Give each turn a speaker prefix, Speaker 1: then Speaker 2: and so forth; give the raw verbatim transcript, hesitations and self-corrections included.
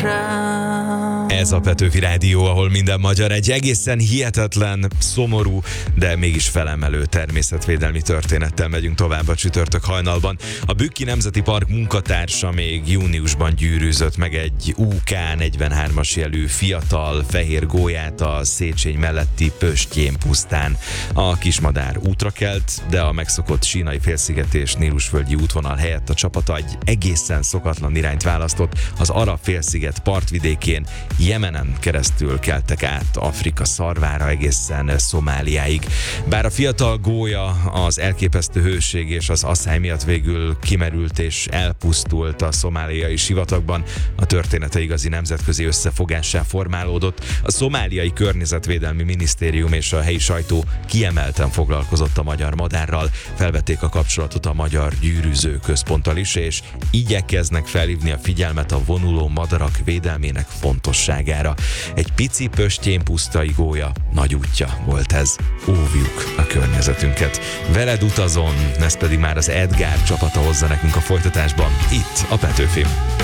Speaker 1: Ez a Petőfi Rádió, ahol minden magyar, egy egészen hihetetlen, szomorú, de mégis felemelő természetvédelmi történettel megyünk tovább a csütörtök hajnalban. A Bükki Nemzeti Park munkatársa még júniusban gyűrűzött meg egy U K negyvenhármas jelű fiatal fehér gólyát a Széchenyi melletti Pösttyén pusztán. A kismadár útra kelt, de a megszokott Sínai félsziget és Nílusvölgyi útvonal helyett a csapata egy egészen szokatlan irányt választott, az Arab félsziget partvidékén Jemenen keresztül keltek át Afrika szarvára egészen Szomáliáig. Bár a fiatal gólya az elképesztő hőség és az asszály miatt végül kimerült és elpusztult a szomáliai sivatagban, a története igazi nemzetközi összefogássá formálódott. A szomáliai környezetvédelmi minisztérium és a helyi sajtó kiemelten foglalkozott a magyar madárral, felvették a kapcsolatot a Magyar Gyűrűző Központtal is, és igyekeznek felhívni a figyelmet a vonuló madarak védelmének fontosságára. Egy pici pösttyén pusztai gólya nagy útja volt ez. Óvjuk a környezetünket. Veled utazon, ez pedig már az Edgár csapata hozza nekünk a folytatásban, itt a Petőfin.